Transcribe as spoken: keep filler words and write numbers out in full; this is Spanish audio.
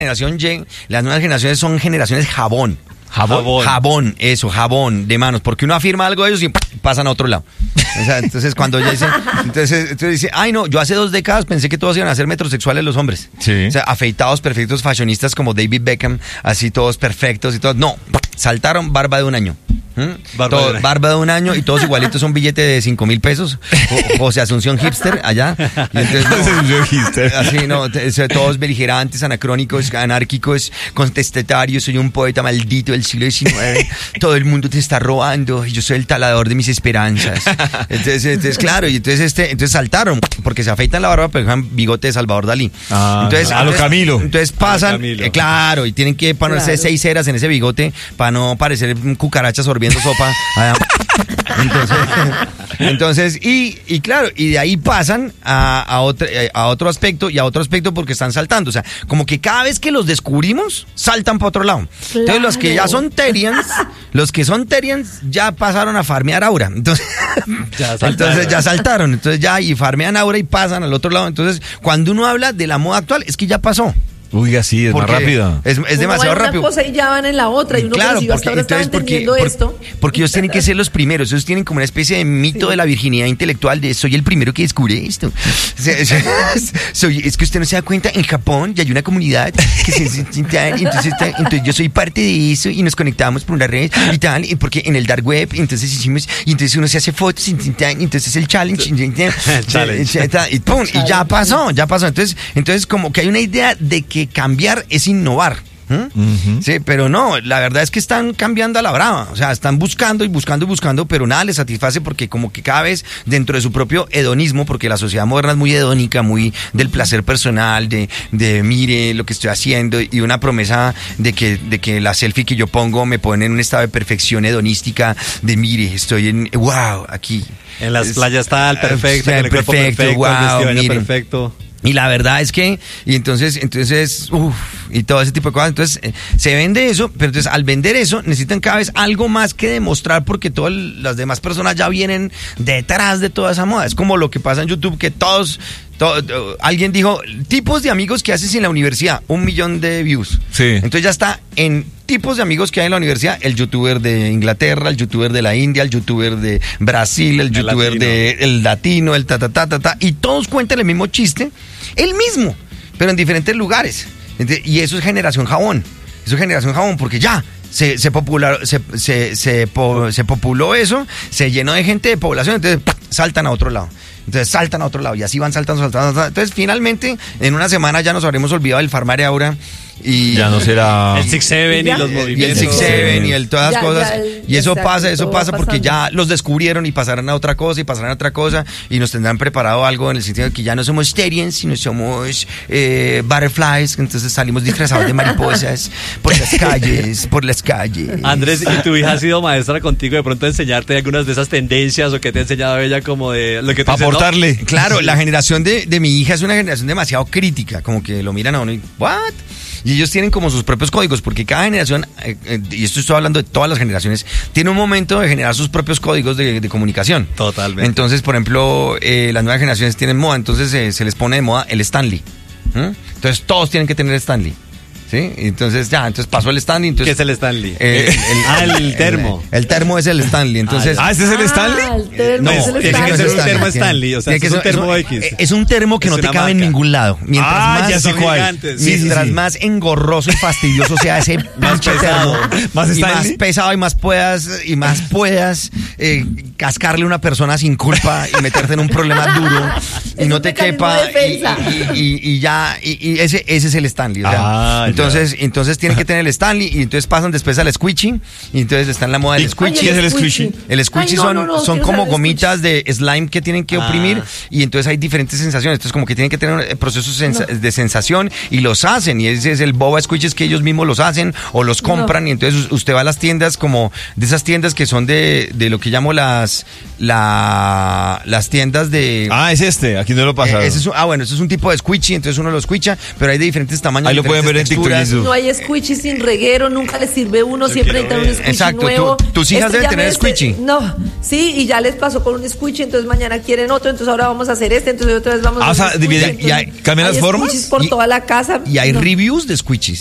generación Y, las nuevas generaciones son generaciones jabón. Jabón. Jabón. Jabón, eso, jabón de manos, porque uno afirma algo de ellos y pasan a otro lado. O sea, entonces cuando ya dicen, entonces, entonces dice, ay no, yo hace dos décadas pensé que todos iban a ser metrosexuales los hombres. Sí. O sea, afeitados, perfectos, fashionistas como David Beckham, así todos perfectos y todos. No, saltaron barba de un año. ¿Mm? Barba, Todo, de un año. barba de un año y todos igualitos, un billete de cinco mil pesos. O, José Asunción Hipster allá. Y entonces, no, así, no, todos beligerantes, anacrónicos, anárquicos, contestatarios. Soy un poeta maldito del siglo diecinueve. Todo el mundo te está robando y yo soy el talador de mis esperanzas. Entonces, entonces claro, y entonces este, entonces saltaron porque se afeitan la barba, pero dejan bigote de Salvador Dalí. Ah, entonces, a lo Camilo. Entonces pasan, Camilo. eh, claro, y tienen que ponerse Claro. seis ceras en ese bigote para no parecer cucarachas sorbiendo sopa. Entonces, entonces y, y claro, y de ahí pasan a, a, otro, a otro aspecto y a otro aspecto porque están saltando. O sea, como que cada vez que los descubrimos, saltan para otro lado. Entonces Claro. los que ya son Terians, los que son Terians ya pasaron a farmear aura. Entonces Ya saltaron. entonces ya saltaron. Entonces ya y farmean aura y pasan al otro lado. Entonces cuando uno habla de la moda actual, es que ya pasó. Uy, así, es Porque más rápido. Es, es Uno demasiado va en rápido. una cosa y ya van en la otra y uno Claro, pero si yo hasta porque, ahora estaba entonces, porque, entendiendo por- esto. porque ellos tienen que ser los primeros, ellos tienen como una especie de mito Sí. de la virginidad intelectual de soy el primero que descubre esto. O sea, o sea, soy, es que usted no se da cuenta, en Japón ya hay una comunidad que se, se- se- tal, entonces, tal, entonces yo soy parte de eso y nos conectamos por una red y tal, y porque en el dark web, entonces hicimos, y entonces uno se hace fotos y, tal, y entonces el challenge, y, tal, Challenge. y, tal, y pum, y ya pasó, ya pasó. Entonces, entonces como que hay una idea de que cambiar es innovar. ¿Mm? Ujú. Sí, pero no, la verdad es que están cambiando a la brava, o sea, están buscando y buscando y buscando, pero nada les satisface porque como que cada vez dentro de su propio hedonismo, porque la sociedad moderna es muy hedónica, muy del placer personal, de, de mire lo que estoy haciendo y una promesa de que, de que la selfie que yo pongo me pone en un estado de perfección hedonística, de mire, estoy en, wow, aquí. En las Es- playas tal, perfecto, eh, con el cuerpo perfecto, perfecto, wow, el vestido de baño miren. perfecto. Y la verdad es que, y entonces, entonces, uff, y todo ese tipo de cosas, entonces eh, se vende eso, pero entonces al vender eso necesitan cada vez algo más que demostrar porque todas las demás personas ya vienen detrás de toda esa moda. Es como lo que pasa en YouTube, que todos, to- to- alguien dijo, tipos de amigos que haces en la universidad, un millón de views. Sí. Entonces ya está en tipos de amigos que hay en la universidad, el youtuber de Inglaterra, el youtuber de la India, el youtuber de Brasil, el, El youtuber latino. de el latino, el ta ta ta ta ta, y todos cuentan el mismo chiste, el mismo, pero en diferentes lugares. Ente- Y eso es generación jabón. Eso es generación jabón porque ya se se popular, se, se, se, po- se populó eso, se llenó de gente de población, entonces ¡pac! Saltan a otro lado. Entonces saltan a otro lado y así van saltando, saltando, saltando. Entonces finalmente en una semana ya nos habremos olvidado del farmar de aura y Ya no será... Ah. El six seven y Ya. los y el movimientos. six seven y el todas las Ya, cosas ya, el- y eso exacto, pasa, eso todo pasa va porque pasando. ya los descubrieron y pasarán a otra cosa y pasarán a otra cosa y nos tendrán preparado algo en el sentido de que ya no somos Terians, sino somos eh, butterflies, entonces salimos disfrazados de mariposas por las calles, por las calles. Andrés, ¿y tu hija ha sido maestra contigo de pronto enseñarte algunas de esas tendencias o que te ha enseñado ella como de lo que te Aportarle. Claro, la generación de, de mi hija es una generación demasiado crítica, como que lo miran a uno y ¿what? Y ellos tienen como sus propios códigos, porque cada generación, eh, eh, y esto estoy hablando de todas las generaciones, tiene un momento de generar sus propios códigos de, de comunicación. Totalmente. Entonces, por ejemplo, eh, las nuevas generaciones tienen moda, entonces eh, se les pone de moda el Stanley. ¿Mm? Entonces todos tienen que tener Stanley. ¿Sí? Entonces ya, entonces pasó el Stanley. Entonces, ¿Qué es el Stanley? Eh, el- Ah, el termo. El, el termo es el Stanley. Entonces, Ah, Ah, ¿este es el Stanley? Ah, el termo no, es el tiene que Stanley. ser un Stanley, termo tiene- Stanley, o sea, tiene que es un ser- termo es X. Es un termo que Es no te una cabe en marca. ningún lado. Mientras Ah, más, ya sé son cuál. gigantes. Sí, sí, mientras sí. más engorroso y fastidioso sea ese Más pinche pesado. termo, ¿Más y Stanley? más pesado y más puedas y más puedas eh, cascarle a una persona sin culpa y meterte en un problema duro y Es no un te mecanismo quepa de y, defensa. y- y- y ya y, y ese ese es el Stanley. O sea, Ah, ya. entonces entonces tienen que tener el Stanley y entonces pasan después al squishy y entonces está en la moda del ¿Y squishy. ¿Qué es el squishy? El squishy Ay, no, son, no, no, son quiero como saber de gomitas de slime que tienen que Ah. oprimir y entonces hay diferentes sensaciones. Entonces como que tienen que tener eh, procesos sensa- de sensación y los hacen y ese es el boba squishes que ellos mismos los hacen o los compran y entonces usted va a las tiendas como de esas tiendas que son de, de lo que llamo las la, las tiendas de... Ah, es este. Aquí no lo eh, pasaron. ese es un- ah, bueno, eso es un tipo de squishy, entonces uno lo squicha, pero hay de diferentes tamaños. Ahí lo pueden ver en diferentes duras. No hay squishy sin reguero, nunca les sirve uno, Yo siempre quiero necesitan un ver. squishy Exacto, nuevo. tu- tus hijas Esto deben ya tener me- squishy. No, sí, y ya les pasó con un squishy, entonces mañana quieren otro, entonces ahora vamos a hacer este, entonces otra vez vamos Ah, a o hacer sea, un squishy, divide- entonces y hay- ¿cambian las hay formas? squishies por Y- toda la casa. Y hay no. reviews de squishies.